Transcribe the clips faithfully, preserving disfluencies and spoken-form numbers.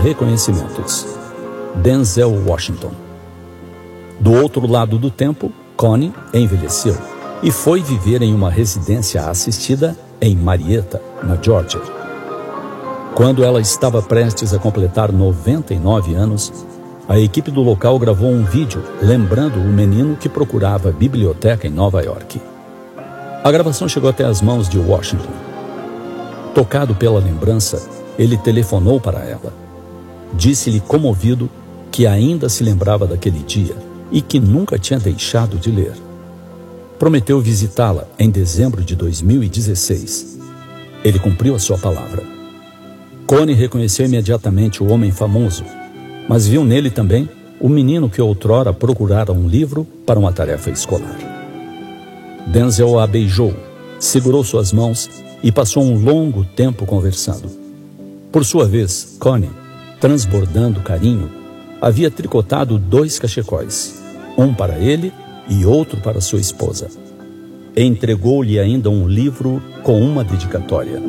reconhecimentos. Denzel Washington. Do outro lado do tempo, Connie envelheceu e foi viver em uma residência assistida em Marietta, na Geórgia. Quando ela estava prestes a completar noventa e nove anos, a equipe do local gravou um vídeo lembrando o menino que procurava a biblioteca em Nova York. A gravação chegou até as mãos de Washington. Tocado pela lembrança, ele telefonou para ela. Disse-lhe comovido que ainda se lembrava daquele dia e que nunca tinha deixado de ler. Prometeu visitá-la em dezembro de dois mil e dezesseis. Ele cumpriu a sua palavra. Connie reconheceu imediatamente o homem famoso, mas viu nele também o menino que outrora procurara um livro para uma tarefa escolar. Denzel a beijou, segurou suas mãos e passou um longo tempo conversando. Por sua vez, Connie, transbordando carinho, havia tricotado dois cachecóis, um para ele e outro para sua esposa. Entregou-lhe ainda um livro com uma dedicatória.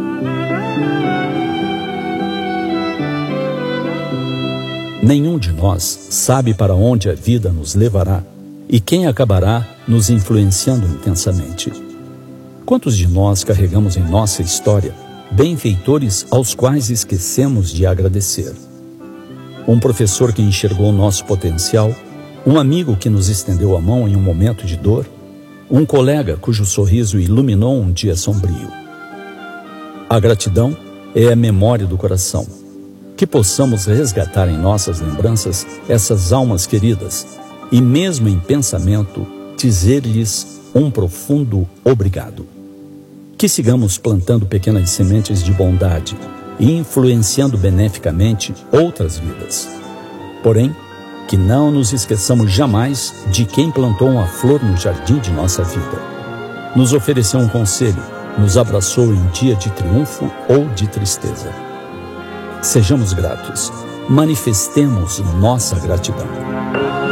Nenhum de nós sabe para onde a vida nos levará e quem acabará nos influenciando intensamente. Quantos de nós carregamos em nossa história benfeitores aos quais esquecemos de agradecer? Um professor que enxergou nosso potencial, um amigo que nos estendeu a mão em um momento de dor, um colega cujo sorriso iluminou um dia sombrio. A gratidão é a memória do coração. Que possamos resgatar em nossas lembranças essas almas queridas e, mesmo em pensamento, dizer-lhes um profundo obrigado. Que sigamos plantando pequenas sementes de bondade e influenciando beneficamente outras vidas. Porém, que não nos esqueçamos jamais de quem plantou uma flor no jardim de nossa vida. Nos ofereceu um conselho, nos abraçou em dia de triunfo ou de tristeza. Sejamos gratos, manifestemos nossa gratidão.